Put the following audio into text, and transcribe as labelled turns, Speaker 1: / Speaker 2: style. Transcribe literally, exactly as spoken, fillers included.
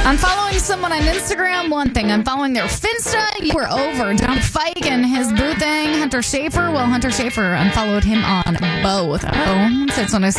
Speaker 1: I'm following someone on Instagram, one thing. I'm following their Finsta. You were over. Down Fike and his boo thing. Hunter Schafer. Well, Hunter Schafer unfollowed him on both. Oh, that's when I said